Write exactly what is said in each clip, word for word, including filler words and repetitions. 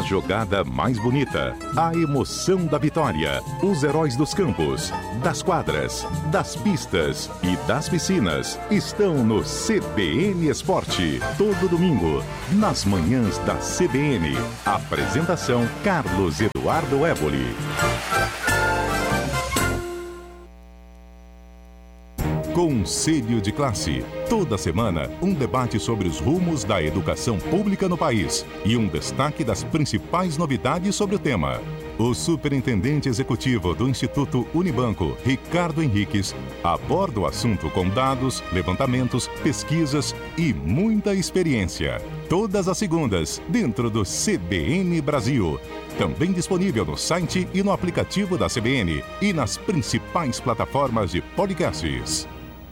jogada mais bonita, a emoção da vitória, os heróis dos campos, das quadras, das pistas e das piscinas estão no C B N Esporte. Todo domingo, nas manhãs da C B N. Apresentação Carlos Eduardo Éboli. Conselho de Classe. Toda semana, um debate sobre os rumos da educação pública no país e um destaque das principais novidades sobre o tema. O superintendente executivo do Instituto Unibanco, Ricardo Henriques, aborda o assunto com dados, levantamentos, pesquisas e muita experiência. Todas as segundas, dentro do C B N Brasil. Também disponível no site e no aplicativo da C B N e nas principais plataformas de podcasts.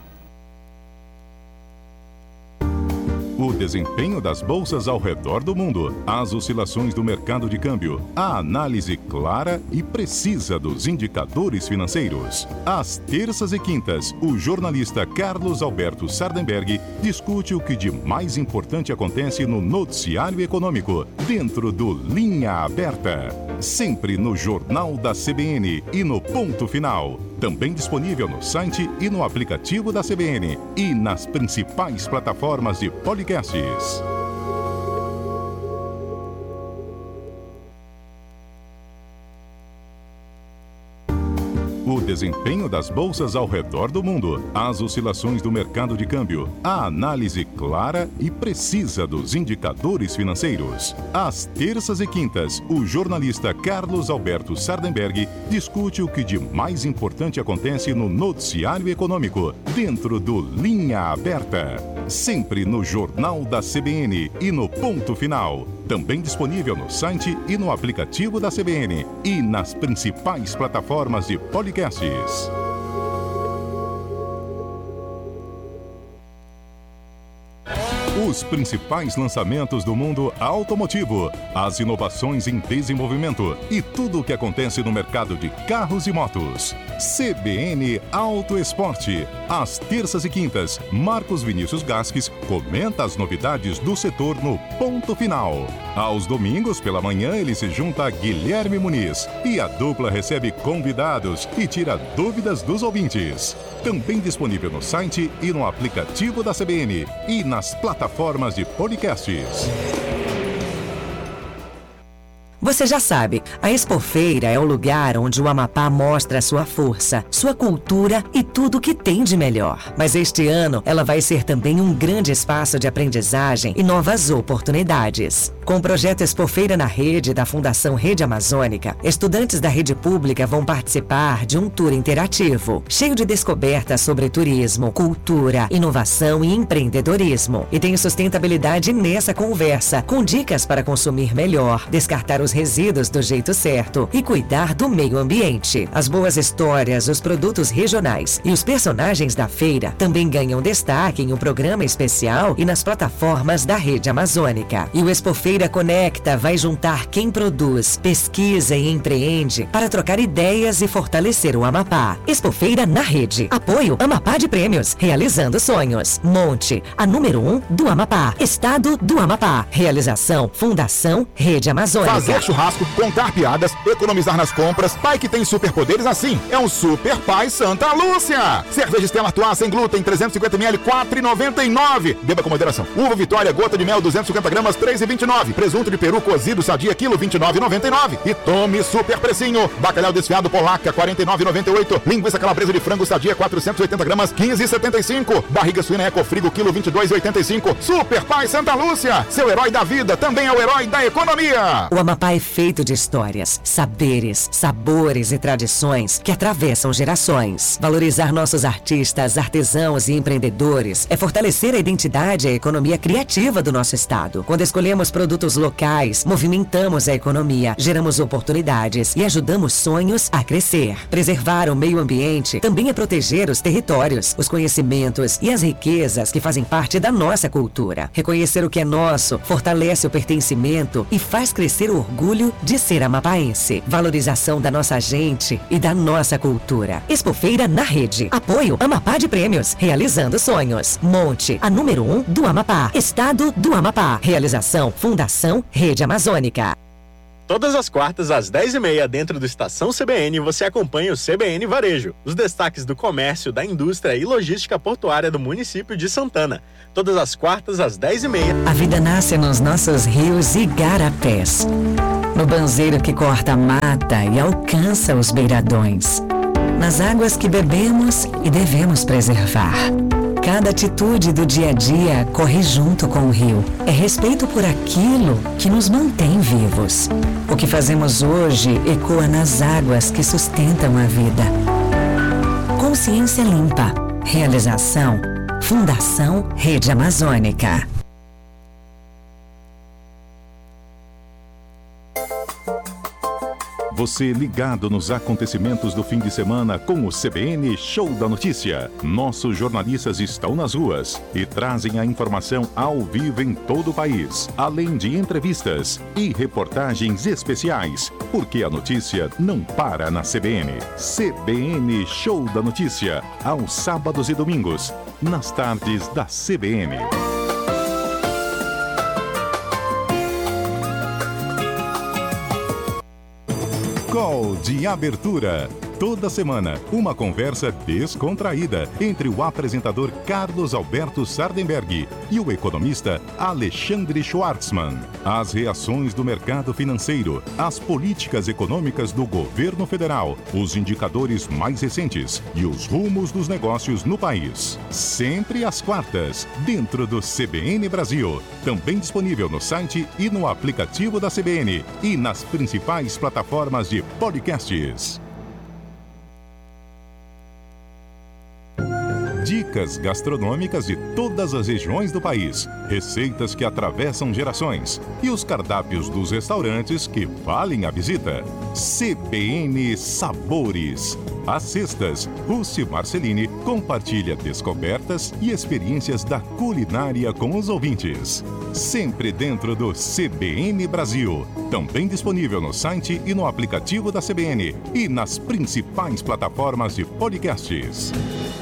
O desempenho das bolsas ao redor do mundo, as oscilações do mercado de câmbio, a análise clara e precisa dos indicadores financeiros. Às terças e quintas, o jornalista Carlos Alberto Sardenberg discute o que de mais importante acontece no noticiário econômico, dentro do Linha Aberta. Sempre no Jornal da C B N e no Ponto Final. Também disponível no site e no aplicativo da C B N e nas principais plataformas de podcasts. O desempenho das bolsas ao redor do mundo, as oscilações do mercado de câmbio, a análise clara e precisa dos indicadores financeiros. Às terças e quintas, o jornalista Carlos Alberto Sardenberg discute o que de mais importante acontece no noticiário econômico, dentro do Linha Aberta. Sempre no Jornal da C B N e no Ponto Final. Também disponível no site e no aplicativo da C B N e nas principais plataformas de podcasts. Os principais lançamentos do mundo automotivo, as inovações em desenvolvimento e tudo o que acontece no mercado de carros e motos. C B N Auto Esporte. Às terças e quintas, Marcos Vinícius Gasques comenta as novidades do setor no Ponto Final. Aos domingos, pela manhã, ele se junta a Guilherme Muniz e a dupla recebe convidados e tira dúvidas dos ouvintes. Também disponível no site e no aplicativo da C B N e nas plataformas de podcasts. Você já sabe, a Expofeira é o lugar onde o Amapá mostra sua força, sua cultura e tudo o que tem de melhor. Mas este ano, ela vai ser também um grande espaço de aprendizagem e novas oportunidades. Com o projeto Expofeira na Rede da Fundação Rede Amazônica, estudantes da rede pública vão participar de um tour interativo, cheio de descobertas sobre turismo, cultura, inovação e empreendedorismo. E tem sustentabilidade nessa conversa, com dicas para consumir melhor, descartar os resíduos do jeito certo e cuidar do meio ambiente. As boas histórias, os produtos regionais e os personagens da feira também ganham destaque em um programa especial e nas plataformas da Rede Amazônica. E o Expofeira Conecta vai juntar quem produz, pesquisa e empreende para trocar ideias e fortalecer o Amapá. Expofeira na Rede. Apoio Amapá de Prêmios. Realizando sonhos. Monte, a número um do Amapá. Estado do Amapá. Realização Fundação Rede Amazônica. Fazer churrasco, contar piadas, economizar nas compras. Pai que tem superpoderes assim é um Super Pai Santa Lúcia. Cerveja Stella Artois sem glúten, trezentos e cinquenta mililitros, quatro reais e noventa e nove centavos. Beba com moderação. Uva Vitória, gota de mel, duzentos e cinquenta gramas, três reais e vinte e nove centavos. Presunto de peru cozido sadia, quilo, vinte e nove reais e noventa e nove centavos. E tome super precinho. Bacalhau desfiado polaca, quarenta e nove reais e noventa e oito centavos. Linguiça calabresa de frango sadia, quatrocentos e oitenta gramas, quinze reais e setenta e cinco centavos. Barriga suína Ecofrigo, quilo, vinte e dois reais e oitenta e cinco centavos. Super Pai Santa Lúcia. Seu herói da vida também é o herói da economia. O Amapá é feito de histórias, saberes, sabores e tradições que atravessam gerações. Valorizar nossos artistas, artesãos e empreendedores é fortalecer a identidade e a economia criativa do nosso estado. Quando escolhemos produtos locais, movimentamos a economia, geramos oportunidades e ajudamos sonhos a crescer. Preservar o meio ambiente também é proteger os territórios, os conhecimentos e as riquezas que fazem parte da nossa cultura. Reconhecer o que é nosso fortalece o pertencimento e faz crescer o orgulho de ser amapaense. Valorização da nossa gente e da nossa cultura. Expofeira na Rede. Apoio Amapá de Prêmios. Realizando sonhos. Monte, a número um do Amapá. Estado do Amapá. Realização Fundação Rede Amazônica. Todas as quartas, às dez e meia, dentro do Estação C B N, você acompanha o C B N Varejo, os destaques do comércio, da indústria e logística portuária do município de Santana. Todas as quartas, às dez e meia. A vida nasce nos nossos rios e igarapés, no banzeiro que corta a mata e alcança os beiradões, nas águas que bebemos e devemos preservar. Cada atitude do dia a dia corre junto com o rio. É respeito por aquilo que nos mantém vivos. O que fazemos hoje ecoa nas águas que sustentam a vida. Consciência Limpa. Realização: Fundação Rede Amazônica. Você ligado nos acontecimentos do fim de semana com o C B N Show da Notícia. Nossos jornalistas estão nas ruas e trazem a informação ao vivo em todo o país, além de entrevistas e reportagens especiais, porque a notícia não para na C B N. C B N Show da Notícia, aos sábados e domingos, nas tardes da C B N. Call de abertura. Toda semana, uma conversa descontraída entre o apresentador Carlos Alberto Sardenberg e o economista Alexandre Schwartzman. As reações do mercado financeiro, as políticas econômicas do governo federal, os indicadores mais recentes e os rumos dos negócios no país. Sempre às quartas, dentro do C B N Brasil. Também disponível no site e no aplicativo da C B N e nas principais plataformas de podcasts. Dicas gastronômicas de todas as regiões do país, receitas que atravessam gerações e os cardápios dos restaurantes que valem a visita. C B N Sabores. Às sextas, Rússi Marcelini compartilha descobertas e experiências da culinária com os ouvintes. Sempre dentro do C B N Brasil. Também disponível no site e no aplicativo da C B N e nas principais plataformas de podcasts.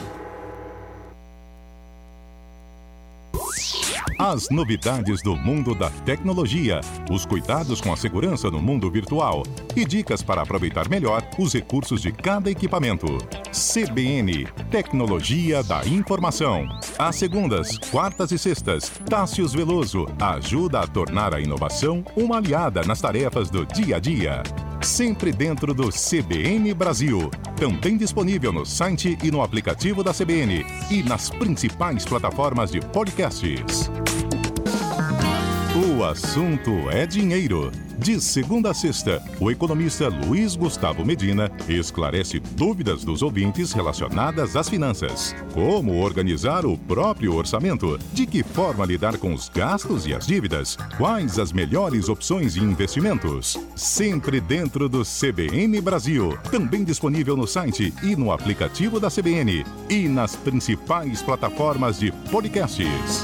As novidades do mundo da tecnologia, os cuidados com a segurança no mundo virtual e dicas para aproveitar melhor os recursos de cada equipamento. C B N, Tecnologia da Informação. Às segundas, quartas e sextas, Tássius Veloso ajuda a tornar a inovação uma aliada nas tarefas do dia a dia. Sempre dentro do C B N Brasil. Também disponível no site e no aplicativo da C B N e nas principais plataformas de podcasts. O assunto é dinheiro. De segunda a sexta, o economista Luiz Gustavo Medina esclarece dúvidas dos ouvintes relacionadas às finanças. Como organizar o próprio orçamento? De que forma lidar com os gastos e as dívidas? Quais as melhores opções de investimentos? Sempre dentro do C B N Brasil. Também disponível no site e no aplicativo da C B N e nas principais plataformas de podcasts.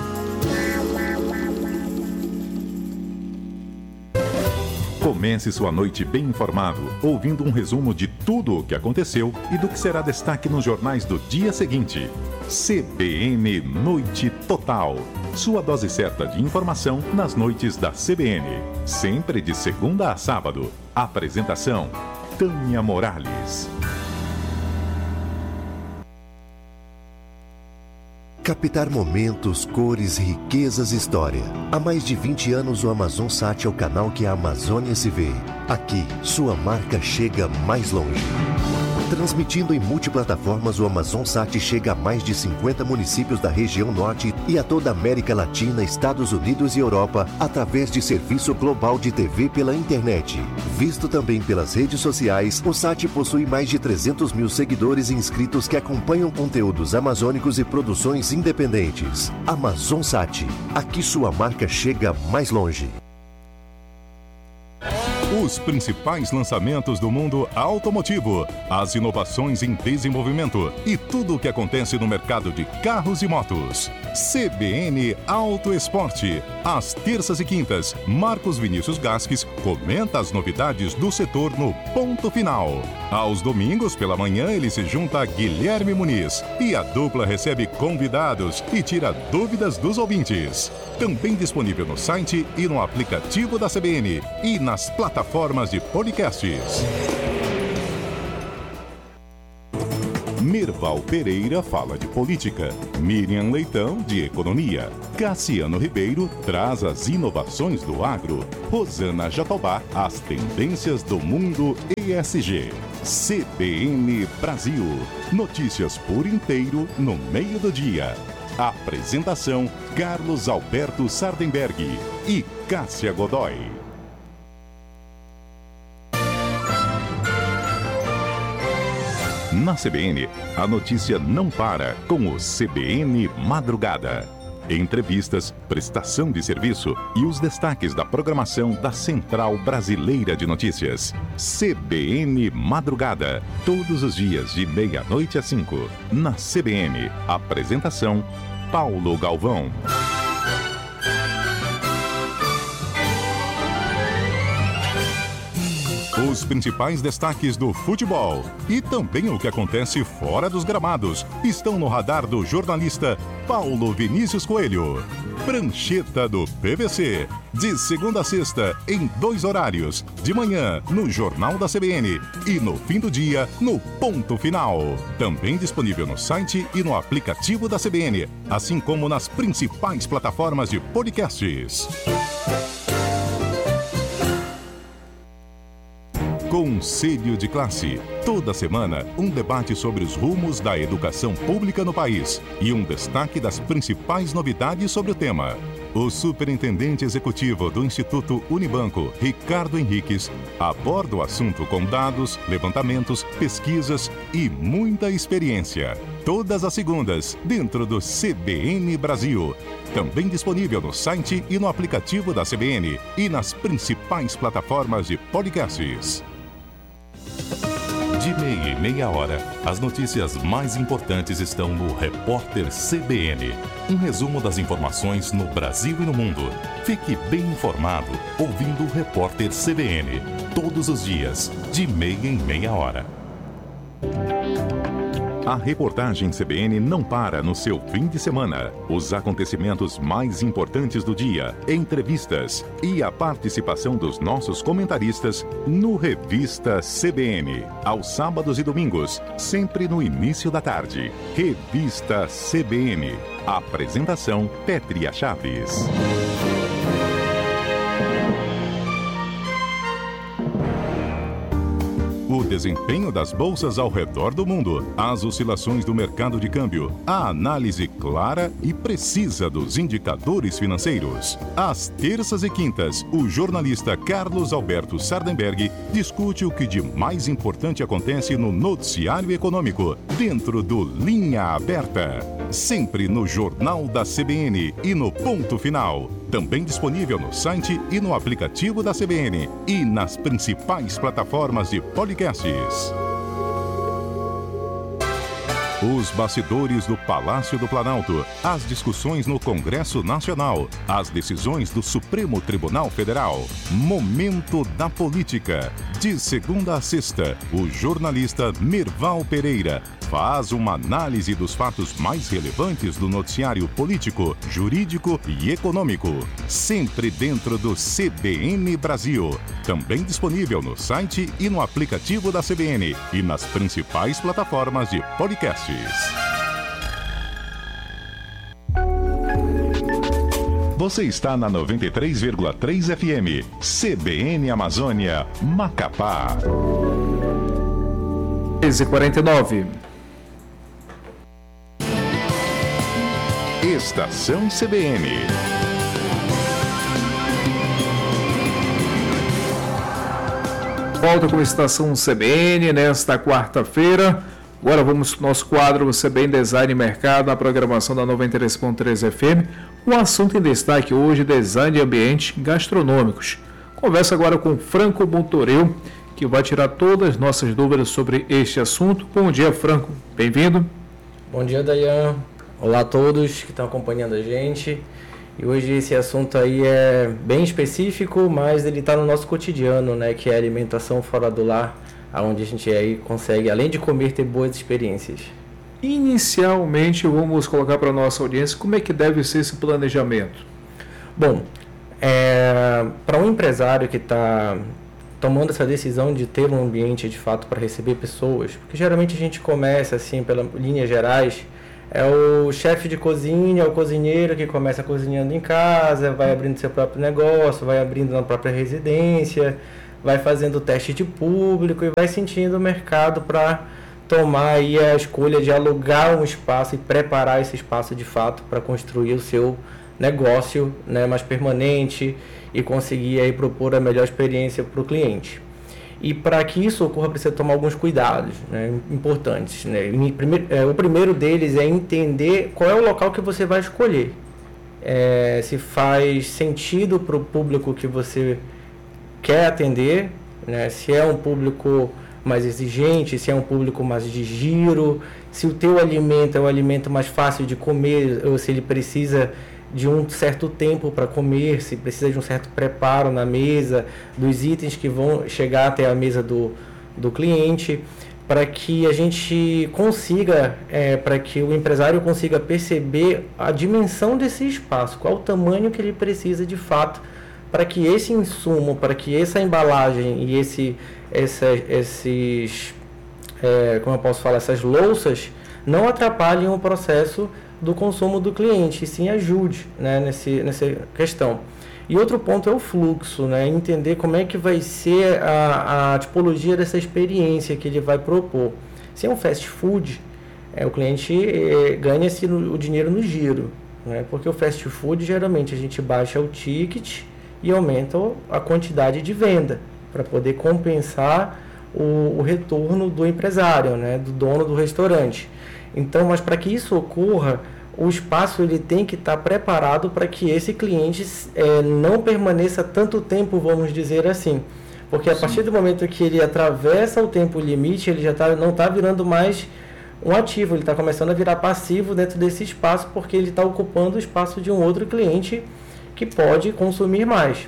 Comece sua noite bem informado, ouvindo um resumo de tudo o que aconteceu e do que será destaque nos jornais do dia seguinte. C B N Noite Total. Sua dose certa de informação nas noites da C B N. Sempre de segunda a sábado. Apresentação: Tânia Morales. Captar momentos, cores, riquezas e história. Há mais de vinte anos o AmazonSat é o canal que a Amazônia se vê. Aqui, sua marca chega mais longe. Transmitindo em multiplataformas, o AmazonSat chega a mais de cinquenta municípios da região norte e a toda a América Latina, Estados Unidos e Europa, através de serviço global de T V pela internet. Visto também pelas redes sociais, o Sat possui mais de trezentos mil seguidores e inscritos que acompanham conteúdos amazônicos e produções independentes. AmazonSat. Aqui sua marca chega mais longe. Os principais lançamentos do mundo automotivo, as inovações em desenvolvimento e tudo o que acontece no mercado de carros e motos. C B N Auto Esporte. Às terças e quintas, Marcos Vinícius Gasques comenta as novidades do setor no Ponto Final. Aos domingos, pela manhã, ele se junta a Guilherme Muniz e a dupla recebe convidados e tira dúvidas dos ouvintes. Também disponível no site e no aplicativo da C B N e nas plataformas de podcasts. Merval Pereira fala de política, Miriam Leitão de economia, Cassiano Ribeiro traz as inovações do agro, Rosana Jatobá as tendências do mundo E S G. C B N Brasil, notícias por inteiro no meio do dia. Apresentação Carlos Alberto Sardenberg e Cássia Godoy. Na C B N, a notícia não para com o C B N Madrugada. Entrevistas, prestação de serviço e os destaques da programação da Central Brasileira de Notícias. C B N Madrugada, todos os dias de meia-noite às cinco. Na C B N, apresentação Paulo Galvão. Os principais destaques do futebol e também o que acontece fora dos gramados estão no radar do jornalista Paulo Vinícius Coelho. Prancheta do P V C, de segunda a sexta, em dois horários, de manhã no Jornal da C B N e no fim do dia no Ponto Final. Também disponível no site e no aplicativo da C B N, assim como nas principais plataformas de podcasts. Conselho de Classe. Toda semana, um debate sobre os rumos da educação pública no país e um destaque das principais novidades sobre o tema. O superintendente executivo do Instituto Unibanco, Ricardo Henriques, aborda o assunto com dados, levantamentos, pesquisas e muita experiência. Todas as segundas, dentro do C B N Brasil. Também disponível no site e no aplicativo da C B N e nas principais plataformas de podcasts. De meia e meia hora, as notícias mais importantes estão no Repórter C B N. Um resumo das informações no Brasil e no mundo. Fique bem informado ouvindo o Repórter C B N. Todos os dias, de meia em meia hora. A reportagem C B N não para no seu fim de semana. Os acontecimentos mais importantes do dia, entrevistas e a participação dos nossos comentaristas no Revista C B N. Aos sábados e domingos, sempre no início da tarde. Revista C B N. Apresentação Pétria Chaves. O desempenho das bolsas ao redor do mundo, as oscilações do mercado de câmbio, a análise clara e precisa dos indicadores financeiros. Às terças e quintas, o jornalista Carlos Alberto Sardenberg discute o que de mais importante acontece no noticiário econômico, dentro do Linha Aberta. Sempre no Jornal da C B N e no Ponto Final. Também disponível no site e no aplicativo da C B N e nas principais plataformas de podcasts. Os bastidores do Palácio do Planalto, as discussões no Congresso Nacional, as decisões do Supremo Tribunal Federal. Momento da Política. De segunda a sexta, o jornalista Merval Pereira faz uma análise dos fatos mais relevantes do noticiário político, jurídico e econômico. Sempre dentro do C B N Brasil. Também disponível no site e no aplicativo da C B N e nas principais plataformas de podcasts. Você está na noventa e três vírgula três F M, C B N Amazônia, Macapá. treze e quarenta e nove. Estação C B N. Volta com a Estação C B N nesta quarta-feira. Agora vamos para o nosso quadro C B N Design e Mercado, na programação da noventa e três ponto três F M. O assunto em destaque hoje, design e ambientes gastronômicos. Conversa agora com Franco Montoreu, que vai tirar todas as nossas dúvidas sobre este assunto. Bom dia, Franco. Bem-vindo. Bom dia, Dayan. Olá a todos que estão acompanhando a gente. E hoje esse assunto aí é bem específico, mas ele está no nosso cotidiano, né? Que é a alimentação fora do lar, onde a gente aí consegue, além de comer, ter boas experiências. Inicialmente, vamos colocar para a nossa audiência como é que deve ser esse planejamento. Bom, é, para um empresário que está tomando essa decisão de ter um ambiente de fato para receber pessoas, porque geralmente a gente começa assim, pelas linhas gerais, é o chefe de cozinha, é o cozinheiro que começa cozinhando em casa, vai abrindo seu próprio negócio, vai abrindo na própria residência, vai fazendo teste de público e vai sentindo o mercado para tomar aí a escolha de alugar um espaço e preparar esse espaço de fato para construir o seu negócio, né, mais permanente e conseguir aí propor a melhor experiência para o cliente. E para que isso ocorra, precisa tomar alguns cuidados, né, importantes. Né? Primeiro, é, o primeiro deles é entender qual é o local que você vai escolher. É, se faz sentido para o público que você quer atender, né? Se é um público mais exigente, se é um público mais de giro, se o teu alimento é o alimento mais fácil de comer, ou se ele precisa de um certo tempo para comer, se precisa de um certo preparo na mesa, dos itens que vão chegar até a mesa do, do cliente, para que a gente consiga, é, para que o empresário consiga perceber a dimensão desse espaço, qual o tamanho que ele precisa de fato, para que esse insumo, para que essa embalagem e esse, essa, esses, é, como eu posso falar, essas louças não atrapalhem o processo do consumo do cliente, e sim ajude, né, nesse, nessa questão. E outro ponto é o fluxo, né, entender como é que vai ser a, a tipologia dessa experiência que ele vai propor. Se é um fast food, é, o cliente é, ganha-se no, o dinheiro no giro, né, porque o fast food geralmente a gente baixa o ticket e aumenta a quantidade de venda para poder compensar o, o retorno do empresário, né, do dono do restaurante. Então, mas para que isso ocorra, o espaço ele tem que estar preparado para que esse cliente é, não permaneça tanto tempo, vamos dizer assim. Porque a Sim. partir do momento que ele atravessa o tempo limite, ele já tá, não está virando mais um ativo, ele está começando a virar passivo dentro desse espaço, porque ele está ocupando o espaço de um outro cliente que pode consumir mais.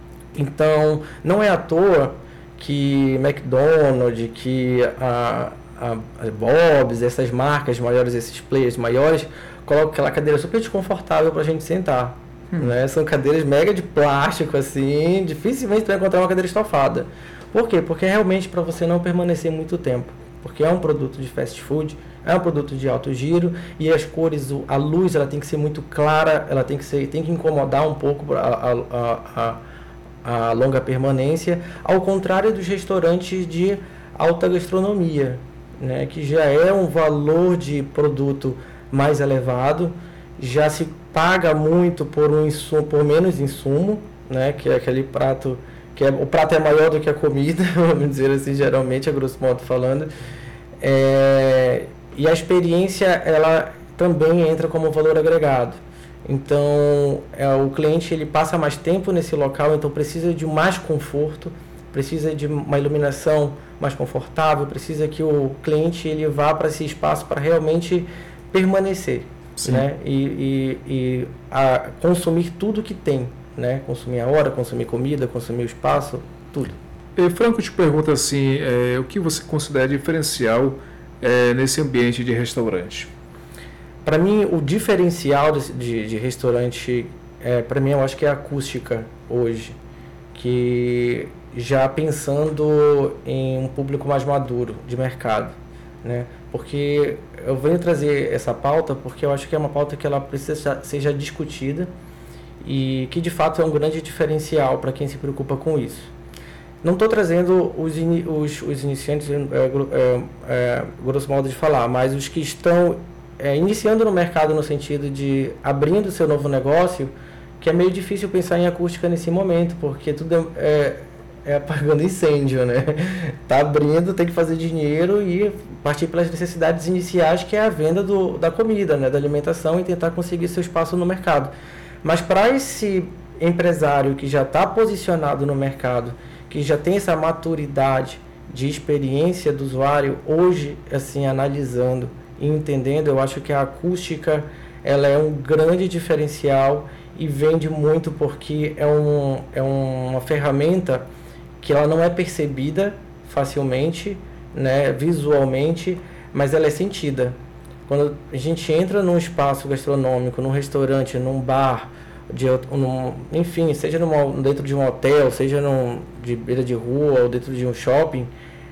Então, não é à toa que McDonald's, que a a, a Bob's, essas marcas maiores, esses players maiores, colocam aquela cadeira super desconfortável para a gente sentar. Hum. Né? São cadeiras mega de plástico, assim, dificilmente tu vai encontrar uma cadeira estofada. Por quê? Porque é realmente para você não permanecer muito tempo. Porque é um produto de fast food, é um produto de alto giro, e as cores, a luz, ela tem que ser muito clara, ela tem que, ser, tem que incomodar um pouco a, a, a, a longa permanência, ao contrário dos restaurantes de alta gastronomia, né, que já é um valor de produto mais elevado, já se paga muito por, um insumo, por menos insumo, né, que é aquele prato, que é, o prato é maior do que a comida, vamos dizer assim, geralmente, a grosso modo falando, é, e a experiência, ela também entra como valor agregado. Então, é, o cliente ele passa mais tempo nesse local, então precisa de mais conforto, precisa de uma iluminação mais confortável, precisa que o cliente ele vá para esse espaço para realmente permanecer, né? E, e, e a consumir tudo que tem, né? Consumir a hora, consumir comida, consumir o espaço, tudo. E Franco te pergunta assim, é, o que você considera diferencial é, nesse ambiente de restaurante? Para mim, o diferencial de, de, de restaurante, é, para mim, eu acho que é a acústica hoje, que já pensando em um público mais maduro de mercado, né? Porque eu venho trazer essa pauta porque eu acho que é uma pauta que ela precisa seja discutida e que de fato é um grande diferencial para quem se preocupa com isso. Não estou trazendo os, in, os, os iniciantes, é, é, é, grosso modo de falar, mas os que estão é, iniciando no mercado no sentido de abrindo seu novo negócio, que é meio difícil pensar em acústica nesse momento, porque tudo é, é é apagando incêndio, né? Tá abrindo, tem que fazer dinheiro e partir pelas necessidades iniciais, que é a venda do, da comida, né? Da alimentação, e tentar conseguir seu espaço no mercado. Mas para esse empresário que já está posicionado no mercado, que já tem essa maturidade de experiência do usuário, hoje, assim, analisando e entendendo, eu acho que a acústica ela é um grande diferencial e vende muito porque é, um, é uma ferramenta que ela não é percebida facilmente, né, visualmente, mas ela é sentida. Quando a gente entra num espaço gastronômico, num restaurante, num bar, de um, enfim, seja numa, dentro de um hotel, seja num, de beira de rua ou dentro de um shopping,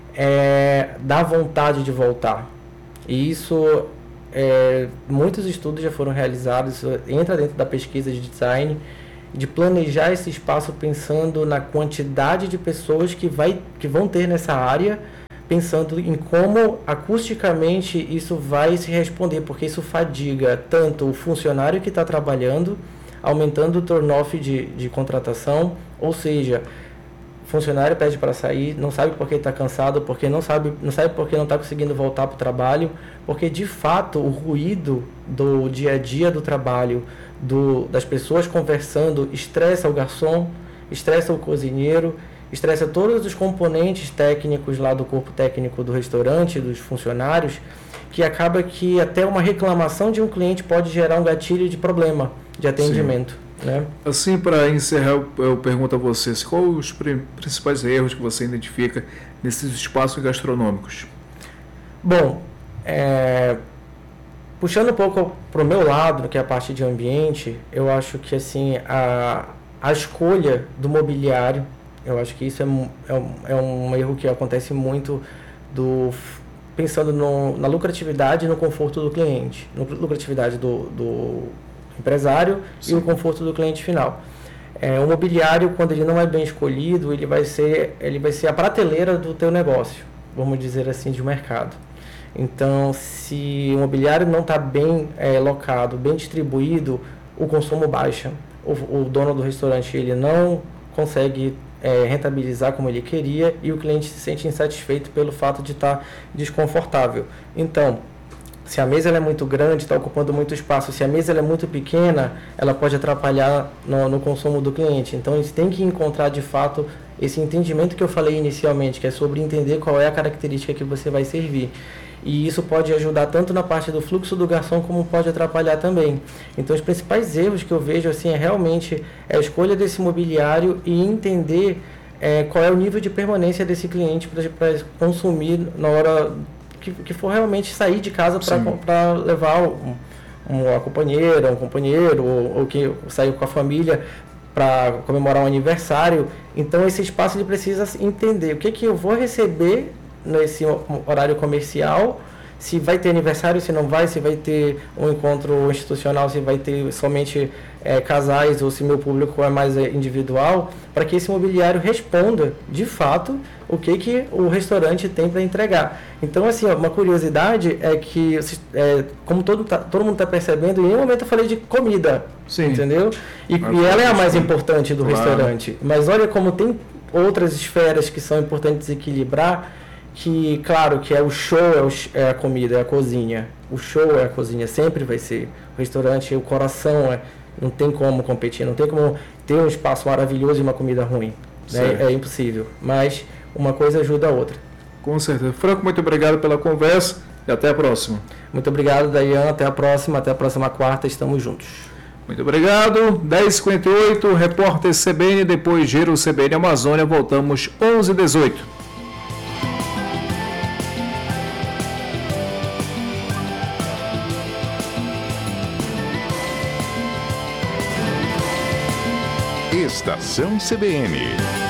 é, dá vontade de voltar. E isso, é, muitos estudos já foram realizados, isso entra dentro da pesquisa de design, de planejar esse espaço pensando na quantidade de pessoas que, vai, que vão ter nessa área, pensando em como acusticamente isso vai se responder, porque isso fadiga tanto o funcionário que está trabalhando, aumentando o turn-off de, de contratação, ou seja, funcionário pede para sair, não sabe porque está cansado, porque não sabe, não sabe porque não está conseguindo voltar para o trabalho, porque de fato o ruído do dia a dia do trabalho, do, das pessoas conversando, estressa o garçom, estressa o cozinheiro, estressa todos os componentes técnicos lá do corpo técnico do restaurante, dos funcionários, que acaba que até uma reclamação de um cliente pode gerar um gatilho de problema de atendimento. Né? Assim, para encerrar, eu, eu pergunto a vocês, quais os pri- principais erros que você identifica nesses espaços gastronômicos? Bom, é, puxando um pouco para o meu lado, que é a parte de ambiente, eu acho que assim, a, a escolha do mobiliário, eu acho que isso é, é, um, é um erro que acontece muito do, pensando no, na lucratividade e no conforto do cliente, na lucratividade do, do empresário. Sim. E o conforto do cliente final. É, o mobiliário, quando ele não é bem escolhido, ele vai ser, ele vai ser a prateleira do teu negócio, vamos dizer assim, de mercado. Então, se o mobiliário não está bem é, locado, bem distribuído, o consumo baixa. O, o dono do restaurante ele não consegue é, rentabilizar como ele queria e o cliente se sente insatisfeito pelo fato de estar tá desconfortável. Então, se a mesa ela é muito grande, está ocupando muito espaço, se a mesa ela é muito pequena, ela pode atrapalhar no, no consumo do cliente. Então, a gente tem que encontrar, de fato, esse entendimento que eu falei inicialmente, que é sobre entender qual é a característica que você vai servir. E isso pode ajudar tanto na parte do fluxo do garçom, como pode atrapalhar também. Então, os principais erros que eu vejo assim, é realmente a escolha desse mobiliário e entender é, qual é o nível de permanência desse cliente para consumir na hora que, que for realmente sair de casa para levar um, uma companheira, um companheiro, ou, ou que saiu com a família para comemorar um aniversário. Então, esse espaço ele precisa entender o que, que eu vou receber nesse horário comercial, se vai ter aniversário, se não vai, se vai ter um encontro institucional, se vai ter somente é, casais ou se meu público é mais individual, para que esse mobiliário responda, de fato, o que, que o restaurante tem para entregar. Então, assim, ó, uma curiosidade é que, é, como todo, tá, todo mundo está percebendo, em nenhum momento eu falei de comida, Sim. entendeu? E, e ela é a mais importante do claro. restaurante. Mas olha como tem outras esferas que são importantes equilibrar, que, claro, que é o show, é, o, é a comida, é a cozinha. O show é a cozinha, sempre vai ser. O restaurante, o coração, é, não tem como competir, não tem como ter um espaço maravilhoso e uma comida ruim. Né? É impossível. Mas uma coisa ajuda a outra. Com certeza. Franco, muito obrigado pela conversa e até a próxima. Muito obrigado, Dayan. Até a próxima. Até a próxima quarta. Estamos juntos. Muito obrigado. dez e cinquenta e oito, repórter C B N, depois Giro C B N Amazônia. Voltamos onze e dezoito. Estação C B N.